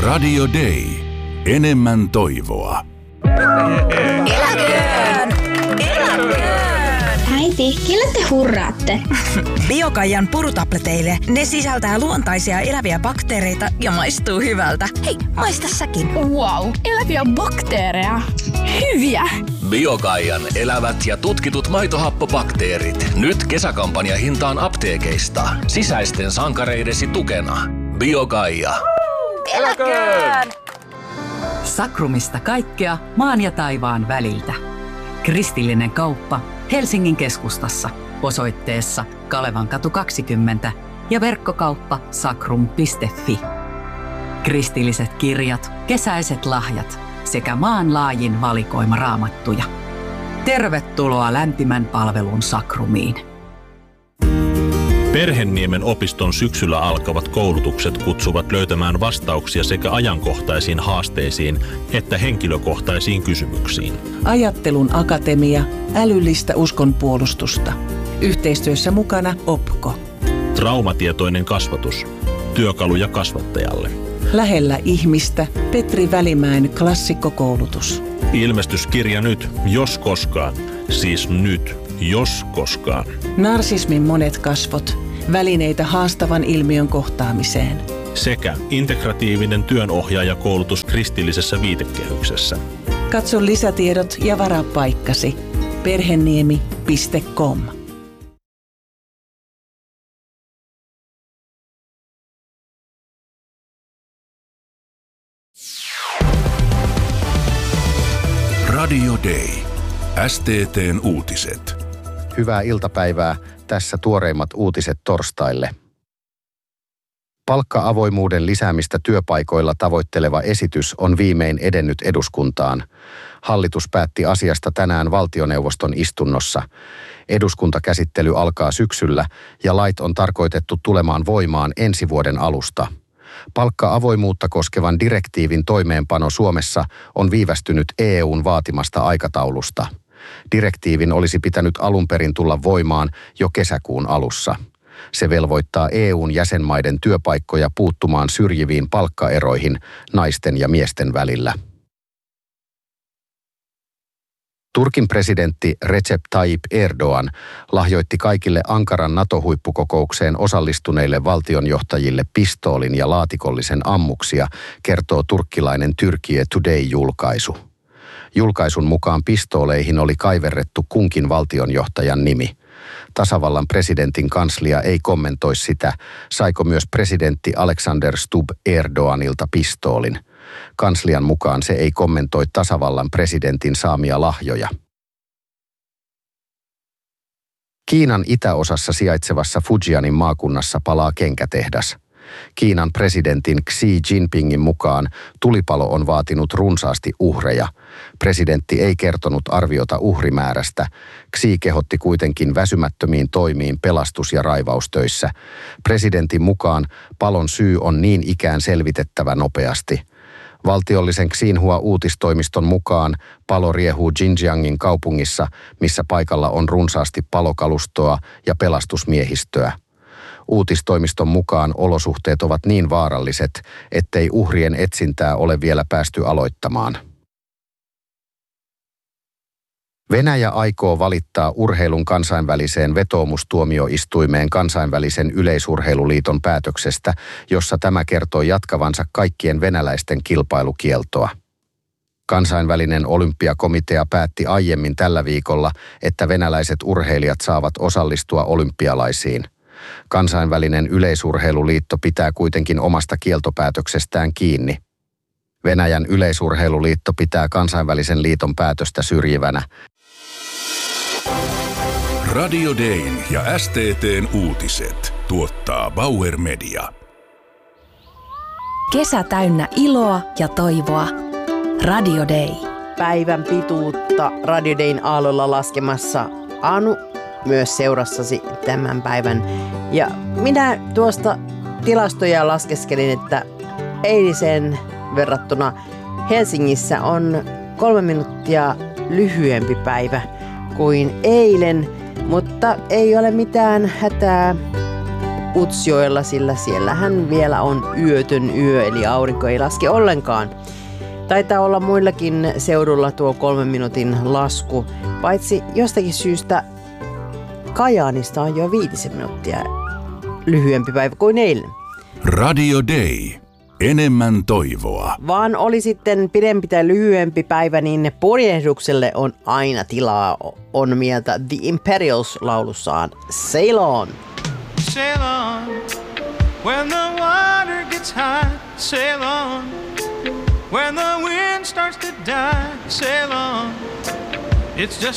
Radio Day. Enemmän toivoa. Eläköön! Eläköön! Äiti, kelle te hurraatte? Biokaijan purutableteille. Ne sisältää luontaisia eläviä bakteereita ja maistuu hyvältä. Hei, maista säkin. Wow, eläviä bakteereja. Hyviä! Biokaijan elävät ja tutkitut maitohappobakteerit. Nyt kesäkampanjahintaan apteekeista. Sisäisten sankareidesi tukena. Biokaija. Eläköön! Sakrumista kaikkea maan ja taivaan väliltä. Kristillinen kauppa Helsingin keskustassa osoitteessa Kalevankatu 20 ja verkkokauppa sakrum.fi. Kristilliset kirjat, kesäiset lahjat sekä maanlaajin valikoima raamattuja. Tervetuloa lämpimän palvelun Sakrumiin. Perhenniemen opiston syksyllä alkavat koulutukset kutsuvat löytämään vastauksia sekä ajankohtaisiin haasteisiin että henkilökohtaisiin kysymyksiin. Ajattelun akatemia, älyllistä uskonpuolustusta. Yhteistyössä mukana OPKO. Traumatietoinen kasvatus. Työkaluja kasvattajalle. Lähellä ihmistä Petri Välimäen klassikkokoulutus. Ilmestyskirja nyt, jos koskaan. Siis nyt, jos koskaan. Narsismin monet kasvot. Välineitä haastavan ilmiön kohtaamiseen. Sekä integratiivinen työnohjaajakoulutus kristillisessä viitekehyksessä. Katso lisätiedot ja varaa paikkasi. Perheniemi.com. Radio Day. STT:n uutiset. Hyvää iltapäivää. Tässä tuoreimmat uutiset torstaille. Palkka-avoimuuden lisäämistä työpaikoilla tavoitteleva esitys on viimein edennyt eduskuntaan. Hallitus päätti asiasta tänään valtioneuvoston istunnossa. Eduskuntakäsittely alkaa syksyllä ja lait on tarkoitettu tulemaan voimaan ensi vuoden alusta. Palkka-avoimuutta koskevan direktiivin toimeenpano Suomessa on viivästynyt EU:n vaatimasta aikataulusta. Direktiivin olisi pitänyt alun perin tulla voimaan jo kesäkuun alussa. Se velvoittaa EU:n jäsenmaiden työpaikkoja puuttumaan syrjiviin palkkaeroihin naisten ja miesten välillä. Turkin presidentti Recep Tayyip Erdoğan lahjoitti kaikille Ankaran NATO-huippukokoukseen osallistuneille valtionjohtajille pistoolin ja laatikollisen ammuksia, kertoo turkkilainen Türkiye Today-julkaisu. Julkaisun mukaan pistooleihin oli kaiverrettu kunkin valtionjohtajan nimi. Tasavallan presidentin kanslia ei kommentoi sitä, saiko myös presidentti Alexander Stubb Erdoğanilta pistoolin. Kanslian mukaan se ei kommentoi tasavallan presidentin saamia lahjoja. Kiinan itäosassa sijaitsevassa Fujianin maakunnassa palaa kenkätehdas. Kiinan presidentin Xi Jinpingin mukaan tulipalo on vaatinut runsaasti uhreja. Presidentti ei kertonut arviota uhrimäärästä. Xi kehotti kuitenkin väsymättömiin toimiin pelastus- ja raivaustöissä. Presidentin mukaan palon syy on niin ikään selvitettävä nopeasti. Valtiollisen Xinhua-uutistoimiston mukaan palo riehuu Xinjiangin kaupungissa, missä paikalla on runsaasti palokalustoa ja pelastusmiehistöä. Uutistoimiston mukaan olosuhteet ovat niin vaaralliset, ettei uhrien etsintää ole vielä päästy aloittamaan. Venäjä aikoo valittaa urheilun kansainväliseen vetoomustuomioistuimeen kansainvälisen yleisurheiluliiton päätöksestä, jossa tämä kertoo jatkavansa kaikkien venäläisten kilpailukieltoa. Kansainvälinen olympiakomitea päätti aiemmin tällä viikolla, että venäläiset urheilijat saavat osallistua olympialaisiin. Kansainvälinen yleisurheiluliitto pitää kuitenkin omasta kieltopäätöksestään kiinni. Venäjän yleisurheiluliitto pitää kansainvälisen liiton päätöstä syrjivänä. Radio Dayn ja STT:n uutiset tuottaa Bauer Media. Kesä täynnä iloa ja toivoa. Radio Day. Päivän pituutta Radio Dayn aallolla laskemassa Anu myös seurassasi tämän päivän. Ja minä tuosta tilastoja laskeskelin, että eilisen verrattuna Helsingissä on 3 minuuttia lyhyempi päivä kuin eilen, mutta ei ole mitään hätää. Utsjoella, sillä siellähän vielä on yötön yö, eli aurinko ei laske ollenkaan. Taitaa olla muillakin seudulla tuo 3 minuutin lasku, paitsi jostakin syystä Kajaanista on jo 5 minuuttia lyhyempi päivä kuin eilen. Radio Day. Enemmän toivoa. Vaan oli sitten pidempi tai lyhyempi päivä, niin purjehdukselle on aina tilaa, on mieltä The Imperials laulussaan Sail On. Sail on, when the water gets high, sail on. When the wind starts to die, sail on. It's just